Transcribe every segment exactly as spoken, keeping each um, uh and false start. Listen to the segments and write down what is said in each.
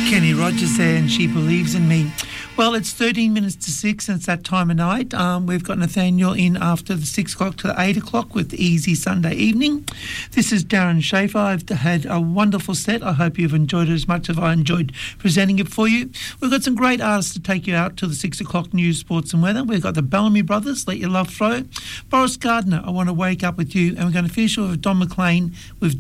Kenny Rogers there, and She Believes in Me. Well, it's thirteen minutes to six, and it's that time of night. Um, we've got Nathaniel in after the six o'clock to the eight o'clock with Easy Sunday Evening. This is Darren Schaefer. I've had a wonderful set. I hope you've enjoyed it as much as I enjoyed presenting it for you. We've got some great artists to take you out to the six o'clock news, sports and weather. We've got the Bellamy Brothers, Let Your Love Flow. Boris Gardner, I Want to Wake Up With You. And we're going to finish with Don McLean with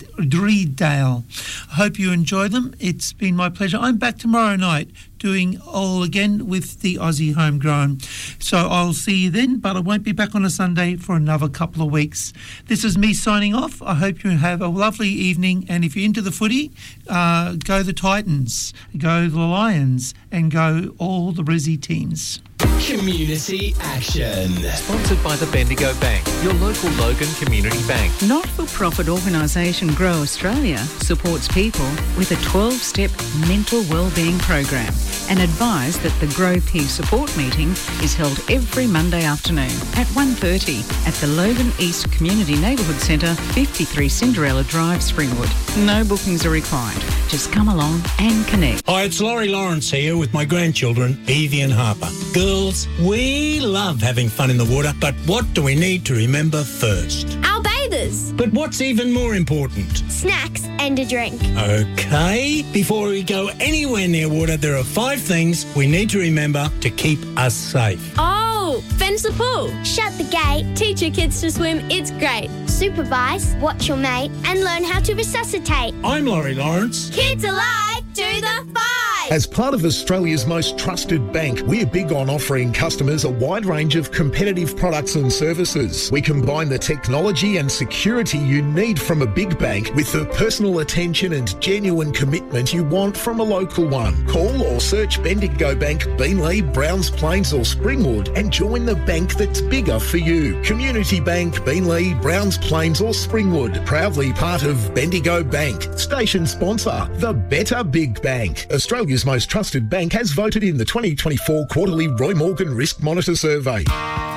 Dreedale. I hope you enjoy them. It's been my pleasure. I'm back tomorrow night doing all again with the Aussie Homegrown. So I'll see you then, but I won't be back on a Sunday for another couple of weeks. This is me signing off. I hope you have a lovely evening, and if you're into the footy, uh, go the Titans, go the Lions, and go all the Brizzy teams. Community Action. Sponsored by the Bendigo Bank, your local Logan Community Bank. Not-for-profit organisation Grow Australia supports people with a twelve-step mental wellbeing program and advise that the Grow Peace Support meeting is held every Monday afternoon at one thirty at the Logan East Community Neighbourhood Centre, fifty-three Cinderella Drive, Springwood. No bookings are required. Just come along and connect. Hi, it's Laurie Lawrence here with my grandchildren, Evie and Harper. Girls, we love having fun in the water, but what do we need to remember first? Our bathers. But what's even more important? Snacks and a drink. Okay, before we go anywhere near water, there are five things we need to remember to keep us safe. Oh, fence the pool. Shut the gate. Teach your kids to swim. It's great. Supervise, watch your mate, and learn how to resuscitate. I'm Laurie Lawrence. Kids alive to the five. As part of Australia's most trusted bank, we're big on offering customers a wide range of competitive products and services. We combine the technology and security you need from a big bank with the personal attention and genuine commitment you want from a local one. Call or search Bendigo Bank, Beenleigh, Browns Plains or Springwood and join the bank that's bigger for you. Community Bank, Beenleigh, Browns Plains or Springwood. Proudly part of Bendigo Bank. Station sponsor, the Better Big Bank. Australia's most trusted bank has voted in the twenty twenty-four quarterly Roy Morgan Risk Monitor Survey.